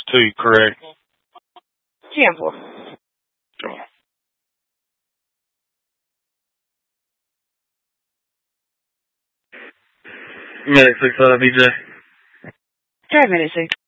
2, correct? 10-4. Come on. Medic 6 DJ. Transmitted 6.